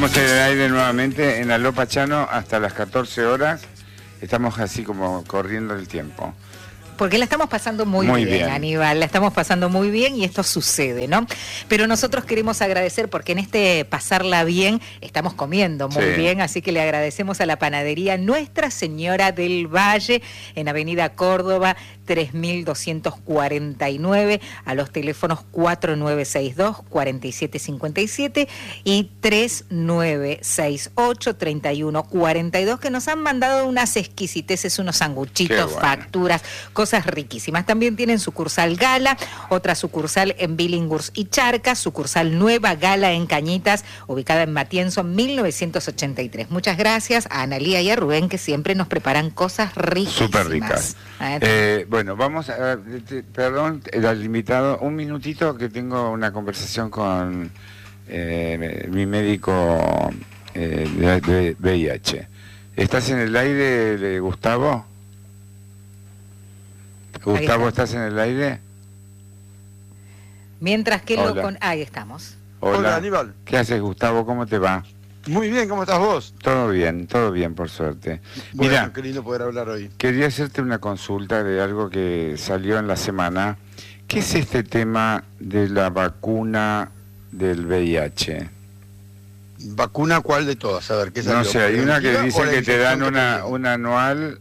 Estamos en el aire nuevamente en Aló Pachano hasta las 14 horas. Estamos así como corriendo el tiempo. Porque la estamos pasando muy bien, Aníbal, la estamos pasando muy bien y esto sucede, ¿no? Pero nosotros queremos agradecer porque en este pasarla bien estamos comiendo muy bien, así que le agradecemos a la panadería Nuestra Señora del Valle en Avenida Córdoba 3249, a los teléfonos 4962-4757 y 3968-3142, que nos han mandado unas exquisiteces, unos sanguchitos, facturas, cosas riquísimas. También tienen sucursal Gala, otra sucursal en Billinghurst y Charcas, sucursal Nueva Gala en Cañitas, ubicada en Matienzo 1983. Muchas gracias a Analía y a Rubén, que siempre nos preparan cosas riquísimas. Súper ricas. Bueno, vamos a... perdón, el invitado, un minutito que tengo una conversación con mi médico de VIH. ¿Estás en el aire, Gustavo? Gustavo, ¿estás en el aire? Mientras que ahí estamos. Hola, Aníbal. ¿Qué haces, Gustavo? ¿Cómo te va? Muy bien, ¿cómo estás vos? Todo bien, por suerte. Bueno, Mirá, qué lindo poder hablar hoy. Quería hacerte una consulta de algo que salió en la semana. ¿Qué es este tema de la vacuna del VIH? ¿Vacuna cuál de todas? A ver, ¿qué salió? No sé, hay una que dice que te dan una anual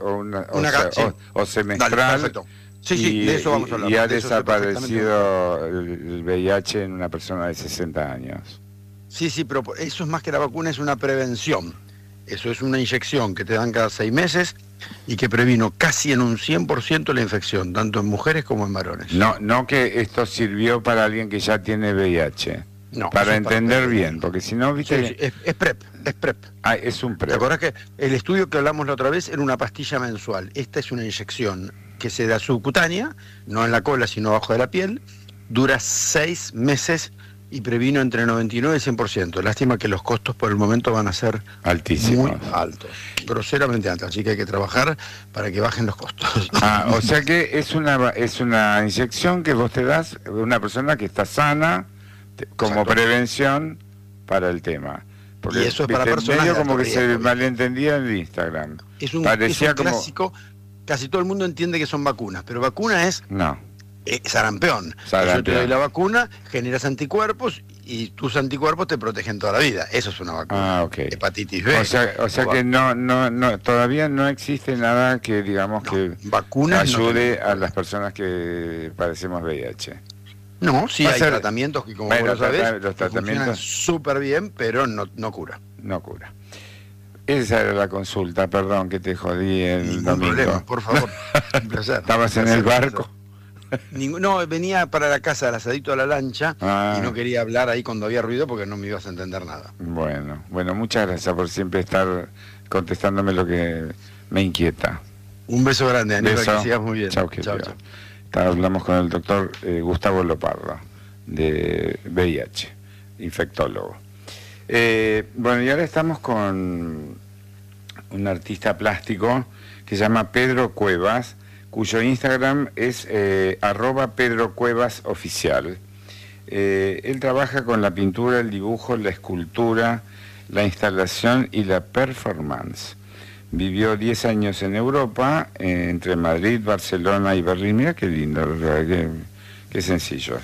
o semestral. Dale, perfecto. Sí, de eso vamos a hablar. Y ha desaparecido el VIH en una persona de 60 años. Sí, pero eso es más que la vacuna, es una prevención. Eso es una inyección que te dan cada 6 meses y que previno casi en un 100% la infección, tanto en mujeres como en varones. No que esto sirvió para alguien que ya tiene VIH. No, para entender bien, porque si no, viste... Sí, es PrEP. Ah, es un PrEP. ¿Te acordás que el estudio que hablamos la otra vez era una pastilla mensual? Esta es una inyección que se da subcutánea, no en la cola, sino abajo de la piel, dura 6 meses y previno entre 99 y 100%. Lástima que los costos por el momento van a ser altísimos, muy altos, groseramente altos, así que hay que trabajar para que bajen los costos. O sea que es una inyección que vos te das a una persona que está sana, como prevención para el tema. Porque, y eso es para personas medio como que se malentendía en el Instagram. Es un clásico, casi todo el mundo entiende que son vacunas, pero vacuna es sarampión. Yo te doy la vacuna, generas anticuerpos y tus anticuerpos te protegen toda la vida. Eso es una vacuna. Hepatitis B. O sea que no todavía no existe nada que digamos que ayude a las personas que padecemos VIH. No, sí hay tratamientos que, como vos sabés, los tratamientos funcionan súper bien, pero no cura. No cura. Esa era la consulta, perdón que te jodí el domingo. Ningún problema, por favor. Un placer. ¿Estabas en el barco? No, venía para la casa al asadito a la lancha y no quería hablar ahí cuando había ruido porque no me ibas a entender nada. Bueno, muchas gracias por siempre estar contestándome lo que me inquieta. Un beso grande, Aníbal, que sigas muy bien. Chao. Hablamos con el doctor Gustavo Lopardo, de VIH, infectólogo. Bueno, y ahora estamos con un artista plástico que se llama Pedro Cuevas, cuyo Instagram es @PedroCuevasOficial. Él trabaja con la pintura, el dibujo, la escultura, la instalación y la performance. Vivió 10 años en Europa, entre Madrid, Barcelona y Berlín. Mira qué lindo, qué sencillos.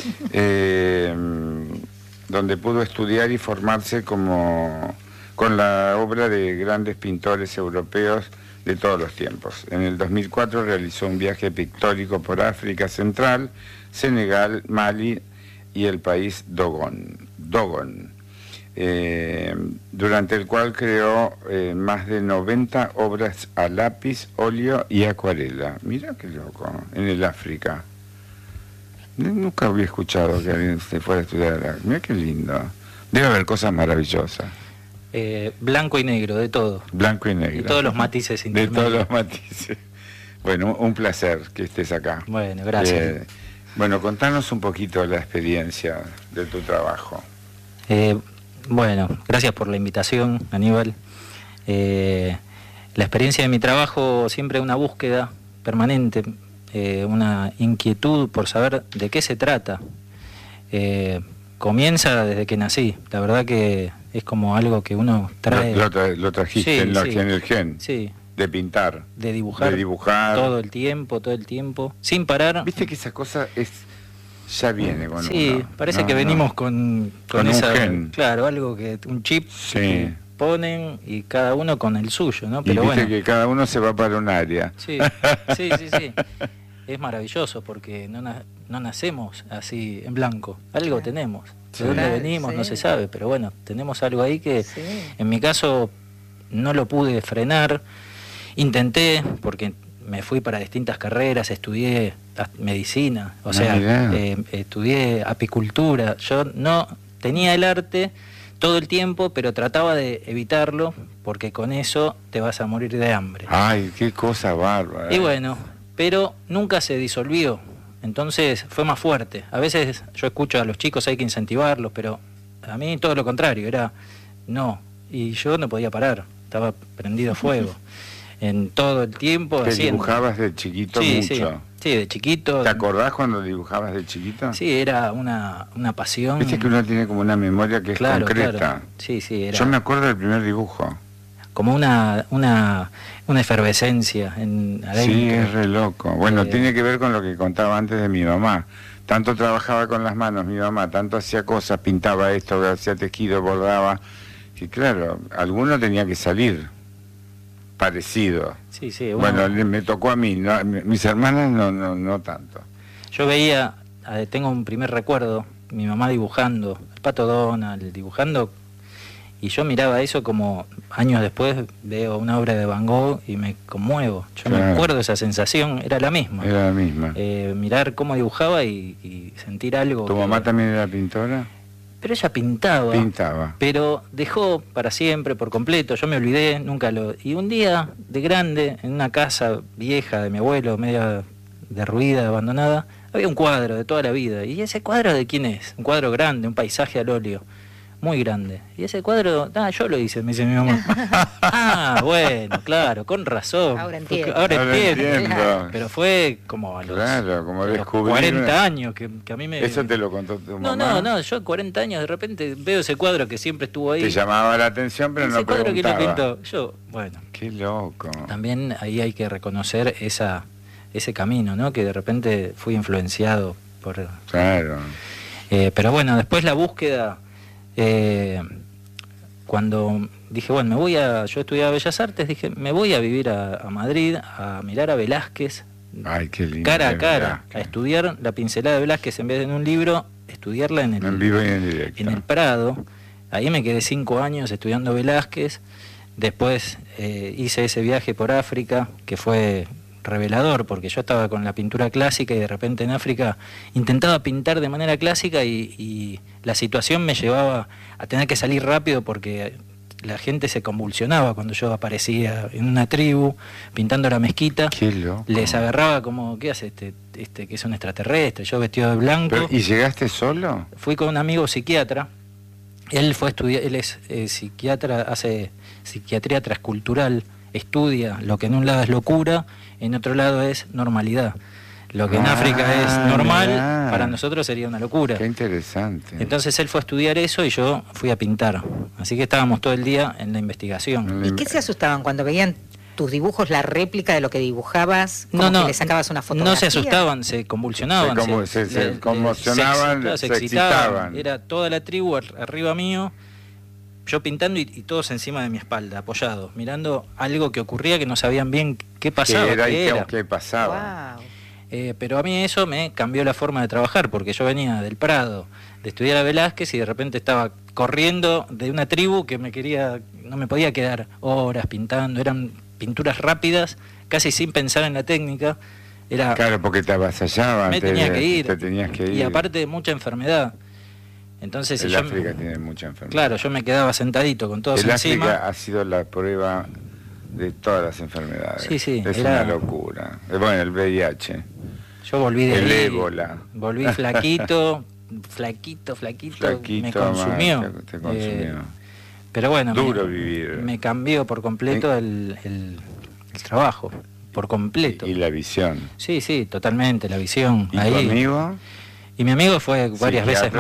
Donde pudo estudiar y formarse con la obra de grandes pintores europeos de todos los tiempos. En el 2004 realizó un viaje pictórico por África Central, Senegal, Mali y el país Dogon, durante el cual creó más de 90 obras a lápiz, óleo y acuarela. Mira qué loco, en el África. Nunca había escuchado que alguien se fuera a estudiar. Mira qué lindo. Debe haber cosas maravillosas. Blanco y negro, de todo. Blanco y negro. De todos los matices intermedios. De todos los matices. Bueno, un placer que estés acá. Bueno, gracias. Bueno, contanos un poquito la experiencia de tu trabajo. Bueno, gracias por la invitación, Aníbal. La experiencia de mi trabajo siempre es una búsqueda permanente, una inquietud por saber de qué se trata. comienza desde que nací. La verdad que es como algo que uno trae. Lo trajiste en el gen. Sí. De pintar. De dibujar. Todo el tiempo, sin parar. Viste que esa cosa ya viene con sí, uno. Parece que venimos con esa, un gen. Claro, algo un chip que ponen y cada uno con el suyo, ¿no? Pero y viste que cada uno se va para un área. Sí. Es maravilloso porque no nacemos así en blanco. Algo tenemos. De dónde venimos no se sabe, pero bueno, tenemos algo ahí que en mi caso no lo pude frenar. Intenté, porque me fui para distintas carreras, estudié medicina, estudié apicultura. Yo no tenía el arte todo el tiempo, pero trataba de evitarlo, porque con eso te vas a morir de hambre. Ay, qué cosa bárbara. Y bueno, pero nunca se disolvió, entonces fue más fuerte. A veces yo escucho a los chicos, hay que incentivarlos, pero a mí todo lo contrario, era no, y yo no podía parar, estaba prendido a fuego. En todo el tiempo. ¿Te dibujabas de chiquito mucho? Sí, de chiquito. ¿Te acordás cuando dibujabas de chiquito? Sí, era una pasión. Viste que uno tiene como una memoria que es concreta. Claro. Sí, era. Yo me acuerdo del primer dibujo. Como una efervescencia adentro. Sí, es re loco. Bueno, tiene que ver con lo que contaba antes de mi mamá. Tanto trabajaba con las manos mi mamá, tanto hacía cosas, pintaba esto, hacía tejido, bordaba. Y claro, alguno tenía que salir parecido. Sí, bueno, me tocó a mí, ¿no? Mis hermanas no tanto. Yo veía, tengo un primer recuerdo, mi mamá dibujando, el Pato Donald, dibujando, y yo miraba eso como años después veo una obra de Van Gogh y me conmuevo. Yo me acuerdo de esa sensación, era la misma. Era la misma. Mirar cómo dibujaba y sentir algo. ¿Tu mamá también era pintora? Pero ella pintaba, pero dejó para siempre, por completo. Yo me olvidé, y un día, de grande, en una casa vieja de mi abuelo, media derruida, abandonada, había un cuadro de toda la vida. ¿Y ese cuadro de quién es? Un cuadro grande, un paisaje al óleo, muy grande. Y ese cuadro, yo lo hice, me dice mi mamá. Bueno, claro, con razón. Ahora entiendo. Entiendo. Pero fue como a los, como los 40 años que a mí me... ¿Eso te lo contó tu mamá? No, yo 40 años de repente veo ese cuadro que siempre estuvo ahí. Te llamaba la atención, pero no preguntaba. Ese cuadro que lo pintó, yo, bueno. Qué loco. También ahí hay que reconocer ese camino, ¿no? Que de repente fui influenciado por... Claro. Pero bueno, después la búsqueda... cuando dije, bueno, yo estudiaba Bellas Artes, dije, me voy a vivir a Madrid, a mirar a Velázquez, ay, qué lindo, cara a cara, a estudiar la pincelada de Velázquez en vez de en un libro, estudiarla en vivo y en directo. En el Prado. Ahí me quedé 5 años estudiando Velázquez, después hice ese viaje por África, que fue revelador, porque yo estaba con la pintura clásica y de repente en África intentaba pintar de manera clásica y la situación me llevaba a tener que salir rápido porque la gente se convulsionaba cuando yo aparecía en una tribu pintando la mezquita. Qué loco. Les agarraba como, ¿qué hace este que es un extraterrestre? Yo vestido de blanco. ¿Y llegaste solo? Fui con un amigo psiquiatra. Él fue él es psiquiatra, hace psiquiatría transcultural, estudia lo que en un lado es locura, en otro lado es normalidad. Lo que en África es normal, para nosotros sería una locura. Qué interesante. Entonces él fue a estudiar eso y yo fui a pintar. Así que estábamos todo el día en la investigación. ¿Y qué se asustaban cuando veían tus dibujos, la réplica de lo que dibujabas? Como que le sacabas una fotografía. No se asustaban, se convulsionaban. Se conmocionaban, se excitaban. Era toda la tribu arriba mío, yo pintando y todos encima de mi espalda, apoyados, mirando algo que ocurría que no sabían bien qué pasaba. ¿Qué pasaba? Wow. Pero a mí eso me cambió la forma de trabajar, porque yo venía del Prado, de estudiar a Velázquez, y de repente estaba corriendo de una tribu que no me podía quedar horas pintando, eran pinturas rápidas, casi sin pensar en la técnica. Claro, porque te avasallaban, te tenías que ir. Y aparte mucha enfermedad. Entonces, el África tiene mucha enfermedad. Claro, yo me quedaba sentadito con todos encima. El África ha sido la prueba de todas las enfermedades. Sí, es una locura. Bueno, el VIH. Yo volví de el ahí, ébola. Volví flaquito, me consumió. Te consumió. Pero bueno, duro vivir. Me cambió por completo el trabajo, por completo. Y la visión. Sí, totalmente, la visión. ¿Y tu amigo? Y mi amigo fue varias veces más.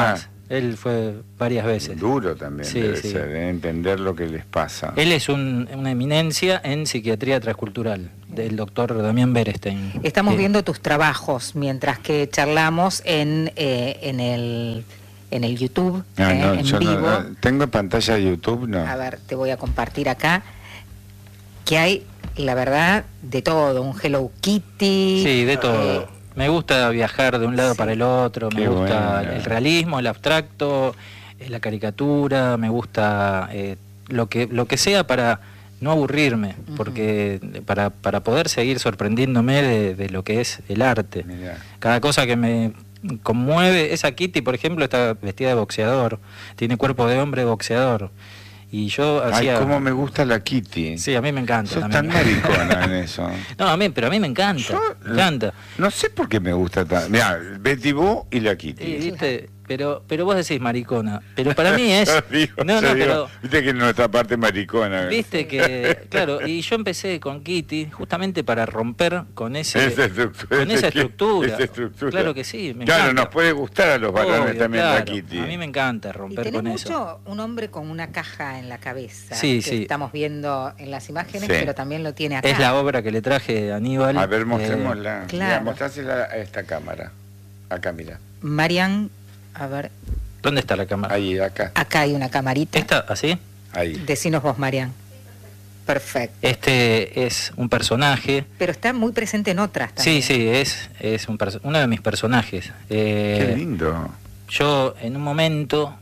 Él fue varias veces. Duro también debe ser, entender lo que les pasa. Él es una eminencia en psiquiatría transcultural, del doctor Damián Berestein. Estamos viendo tus trabajos mientras que charlamos en el YouTube, en vivo. Tengo pantalla de YouTube, ¿no? A ver, te voy a compartir acá, que hay, la verdad, de todo, un Hello Kitty. Sí, de todo. Me gusta viajar de un lado para el otro, me gusta el realismo, el abstracto, la caricatura, me gusta lo que sea para no aburrirme, porque para poder seguir sorprendiéndome de lo que es el arte. Mirá. Cada cosa que me conmueve, esa Kitty, por ejemplo, está vestida de boxeador, tiene cuerpo de hombre boxeador. Y yo hacía... Ay, cómo me gusta la Kitty. Sí, a mí me encanta. Sos tan maricona en eso. No, pero a mí me encanta. Me encanta. No sé por qué me gusta tan... Mirá, Betty Boo y la Kitty. Sí, ¿viste? Pero vos decís maricona. Pero para mí es... pero... Viste que nuestra parte maricona. Viste que... Claro, y yo empecé con Kitty justamente para romper con esa estructura. Claro que sí, me encanta. Nos puede gustar a los varones también la Kitty. A mí me encanta romper con eso. Mucho un hombre con una caja en la cabeza. Sí. Estamos viendo en las imágenes, pero también lo tiene acá. Es la obra que le traje a Aníbal. A ver, mostrémosla. Claro. Mostrásela a esta cámara. Acá, mira. Marian, a ver. ¿Dónde está la cámara? Ahí, acá. Acá hay una camarita. ¿Esta, así? Ahí. Decinos vos, Marian. Perfecto. Este es un personaje. Pero está muy presente en otras también. Sí, es uno de mis personajes. Qué lindo. Yo, en un momento...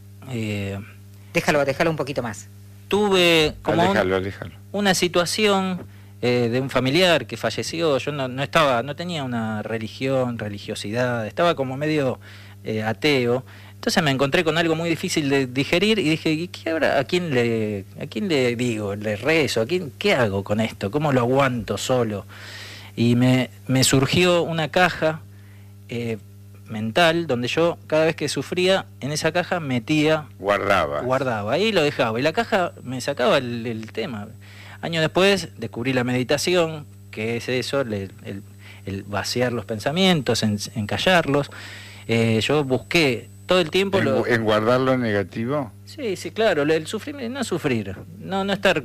Déjalo un poquito más. Tuve como déjalo. Una situación de un familiar que falleció. Yo no tenía una religiosidad, estaba como medio ateo. Entonces me encontré con algo muy difícil de digerir y dije, ¿y qué ahora? ¿A quién le digo? ¿Le rezo? ¿Qué hago con esto? ¿Cómo lo aguanto solo? Y me surgió una caja mental donde yo cada vez que sufría en esa caja metía, guardaba, ahí lo dejaba y la caja me sacaba el tema. Años después descubrí la meditación, que es eso, el vaciar los pensamientos, encallarlos. Yo busqué todo el tiempo ¿En guardar lo negativo? Sí, claro, el sufrir, no sufrir, no estar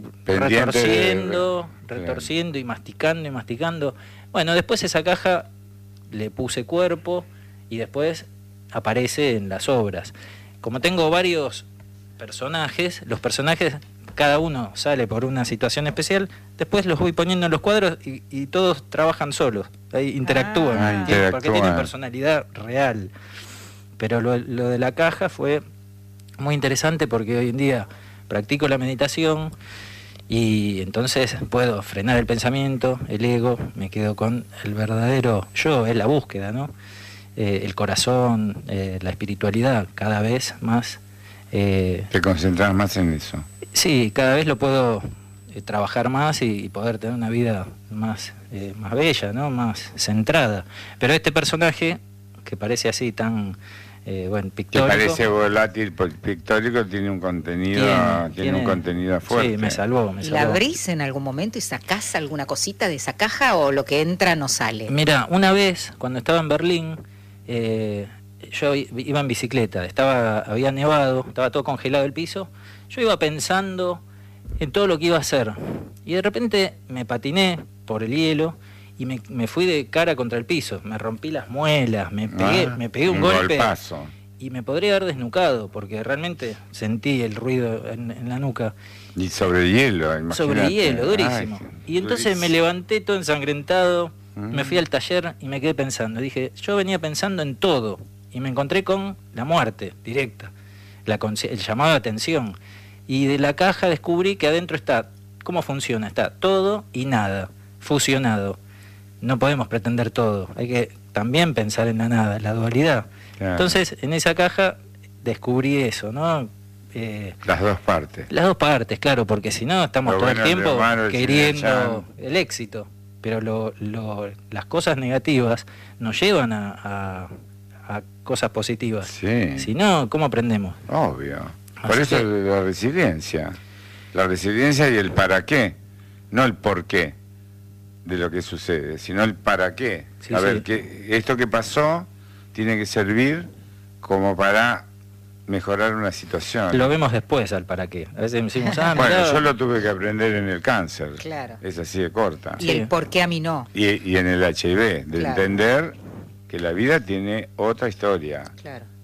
retorciendo y masticando. Bueno, después esa caja le puse cuerpo y después aparece en las obras. Como tengo varios personajes, los personajes, cada uno sale por una situación especial, después los voy poniendo en los cuadros y todos trabajan solos, ahí interactúan, porque tienen personalidad real. Pero lo de la caja fue muy interesante porque hoy en día practico la meditación y entonces puedo frenar el pensamiento, el ego, me quedo con el verdadero yo, es la búsqueda, ¿no? El corazón, la espiritualidad, cada vez más. ¿Te concentras más en eso? Sí, cada vez lo puedo trabajar más y poder tener una vida más bella, ¿no? Más centrada. Pero este personaje, que parece así tan... pictórico. Que parece volátil, pictórico, tiene un contenido, tiene un contenido fuerte. Sí, me salvó. ¿La abrís en algún momento y sacás alguna cosita de esa caja o lo que entra no sale? Mira, una vez, cuando estaba en Berlín, yo iba en bicicleta, había nevado, estaba todo congelado el piso, yo iba pensando en todo lo que iba a hacer, y de repente me patiné por el hielo, y me fui de cara contra el piso, me rompí las muelas, me pegué un golpe golpazo. Y me podría haber desnucado porque realmente sentí el ruido en la nuca. Y sobre hielo, imagínate. Sobre hielo, durísimo. Y entonces me levanté todo ensangrentado, me fui al taller y me quedé pensando. Dije, yo venía pensando en todo y me encontré con la muerte directa, el llamado de atención. Y de la caja descubrí que adentro está, ¿cómo funciona? Está todo y nada, fusionado. No podemos pretender todo, hay que también pensar en la nada, la dualidad. Claro. Entonces, en esa caja descubrí eso, ¿no? Las dos partes. Las dos partes, claro, porque si no estamos todo el tiempo queriendo el éxito. Pero las cosas negativas nos llevan a cosas positivas. Sí. Si no, ¿cómo aprendemos? Obvio. Por eso la resiliencia. La resiliencia y el para qué, no el por qué de lo que sucede, sino el para qué. Sí, a ver, que esto que pasó tiene que servir como para mejorar una situación. Lo vemos después al para qué. A veces decimos, bueno, mirá. yo lo tuve que aprender en el cáncer. Claro. Es así de corta. Y el por qué a mí no. Y en el HIV, de Claro. entender que la vida tiene otra historia. Claro.